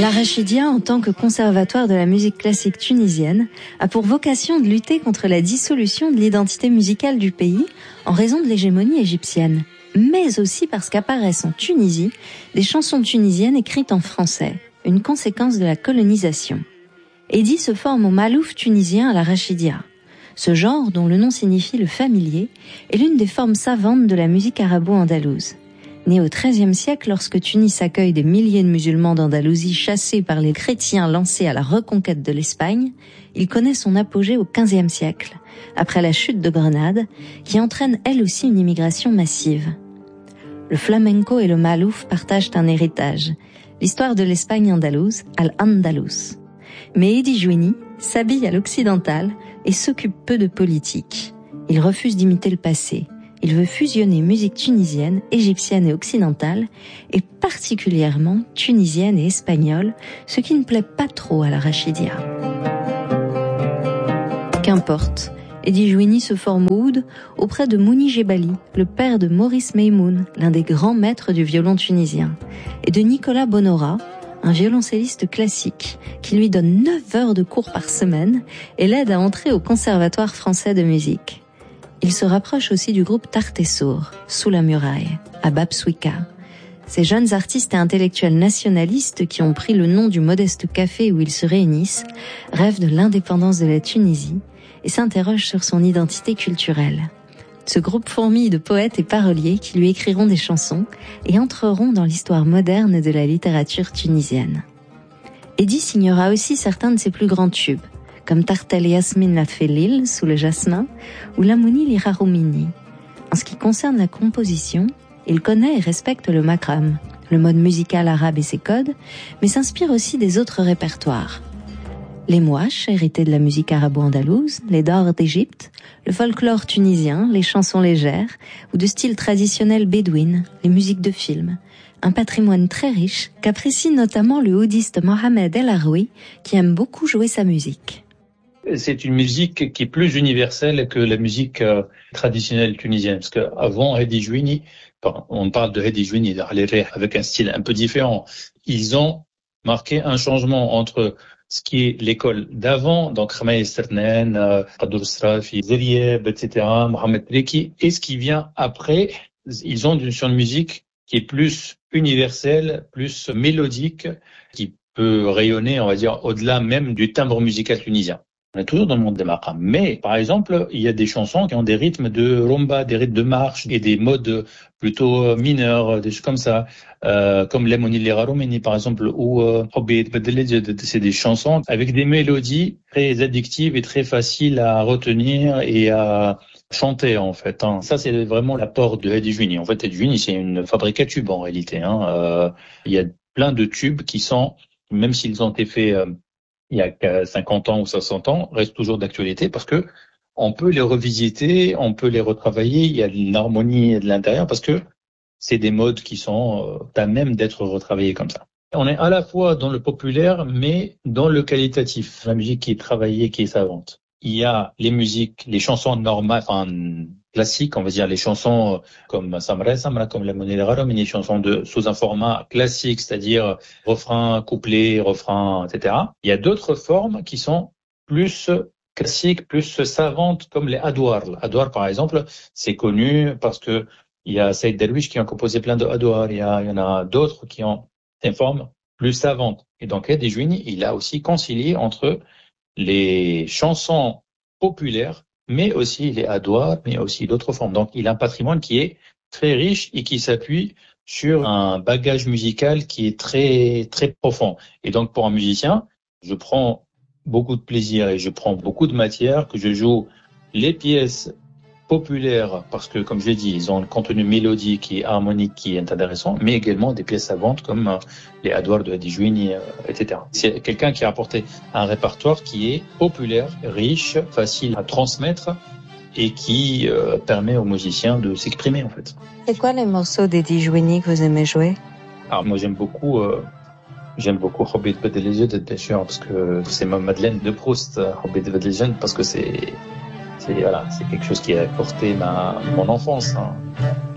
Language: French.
La Rachidia, en tant que conservatoire de la musique classique tunisienne, a pour vocation de lutter contre la dissolution de l'identité musicale du pays en raison de l'hégémonie égyptienne, mais aussi parce qu'apparaissent en Tunisie des chansons tunisiennes écrites en français, une conséquence de la colonisation. Eddy se forme au malouf tunisien à la Rachidia. Ce genre, dont le nom signifie le familier, est l'une des formes savantes de la musique arabo-andalouse. Né au XIIIe siècle, lorsque Tunis accueille des milliers de musulmans d'Andalousie chassés par les chrétiens lancés à la reconquête de l'Espagne, il connaît son apogée au XVe siècle, après la chute de Grenade, qui entraîne elle aussi une immigration massive. Le flamenco et le malouf partagent un héritage, l'histoire de l'Espagne andalouse, Al-Andalus. Mais Eddy Jouini s'habille à l'occidental et s'occupe peu de politique. Il refuse d'imiter le passé. Il veut fusionner musique tunisienne, égyptienne et occidentale, et particulièrement tunisienne et espagnole, ce qui ne plaît pas trop à la Rachidia. Qu'importe, Eddy Jouini se forme au oud auprès de Mouni Jebali, le père de Maurice Meïmoun, l'un des grands maîtres du violon tunisien, et de Nicolas Bonora, un violoncelliste classique, qui lui donne 9 heures de cours par semaine et l'aide à entrer au Conservatoire français de musique. Il se rapproche aussi du groupe Tartessour, Sous la muraille, à Babsouika. Ces jeunes artistes et intellectuels nationalistes qui ont pris le nom du modeste café où ils se réunissent, rêvent de l'indépendance de la Tunisie et s'interrogent sur son identité culturelle. Ce groupe fourmille de poètes et paroliers qui lui écriront des chansons et entreront dans l'histoire moderne de la littérature tunisienne. Eddy signera aussi certains de ses plus grands tubes, comme Tartel Yasmine la Félil, Sous le jasmin, ou Lamouni l'Iraroumini. En ce qui concerne la composition, il connaît et respecte le makram, le mode musical arabe et ses codes, mais s'inspire aussi des autres répertoires. Les mouaches, hérités de la musique arabo-andalouse, les dors d'Égypte, le folklore tunisien, les chansons légères, ou de style traditionnel bédouine, les musiques de film. Un patrimoine très riche qu'apprécie notamment le oudiste Mohamed El Aroui, qui aime beaucoup jouer sa musique. C'est une musique qui est plus universelle que la musique traditionnelle tunisienne. Parce qu'avant Eddy Jouini, on parle de Eddy Jouini avec un style un peu différent. Ils ont marqué un changement entre ce qui est l'école d'avant, donc Ramaï Sernen, Qadour Srafi, Zerieb, etc., Mohamed Reki, et ce qui vient après. Ils ont une musique qui est plus universelle, plus mélodique, qui peut rayonner, on va dire, au-delà même du timbre musical tunisien. On est toujours dans le monde des maqams. Mais, par exemple, il y a des chansons qui ont des rythmes de rumba, des rythmes de marche et des modes plutôt mineurs, des choses comme ça, comme Lamouni l'Iraroumini, par exemple, ou Hobby Bedele, c'est des chansons avec des mélodies très addictives et très faciles à retenir et à chanter, en fait. Ça, c'est vraiment l'apport de Eddy Jouini. En fait, Eddy Jouini, c'est une fabrique à tubes, en réalité. Il y a plein de tubes qui sont, même s'ils ont été faits il y a 50 ans ou 60 ans, restent toujours d'actualité parce que on peut les revisiter, on peut les retravailler, il y a une harmonie de l'intérieur parce que c'est des modes qui sont à même d'être retravaillés comme ça. On est à la fois dans le populaire, mais dans le qualitatif, la musique qui est travaillée, qui est savante. Il y a les musiques, les chansons normales, classiques, on va dire les chansons comme Samra, comme La Monnaie des Rarom, les chansons sous un format classique, c'est-à-dire refrain, couplet, refrain, etc. Il y a d'autres formes qui sont plus classiques, plus savantes, comme les adouars. Adouar, par exemple, c'est connu parce que il y a Saïd Darwish qui a composé plein de adouars. Il y en a d'autres qui ont des formes plus savantes. Et donc, Eddy Jouini, il a aussi concilié entre les chansons populaires, mais aussi les adouars, mais aussi d'autres formes. Donc, il a un patrimoine qui est très riche et qui s'appuie sur un bagage musical qui est très, très profond. Et donc, pour un musicien, je prends beaucoup de plaisir et je prends beaucoup de matière, que je joue les pièces populaires parce que, comme je l'ai dit, ils ont un contenu mélodique qui est harmonique, qui est intéressant, mais également des pièces savantes comme les adouars de Eddy Jouini, etc. C'est quelqu'un qui a apporté un répertoire qui est populaire, riche, facile à transmettre et qui permet aux musiciens de s'exprimer en fait. C'est quoi les morceaux d'Eddy Jouini que vous aimez jouer? Alors moi j'aime beaucoup Hobby de Bedelejet, bien sûr, parce que c'est ma Madeleine de Proust, Hobby de Bedelejet, parce que c'est quelque chose qui a porté mon enfance.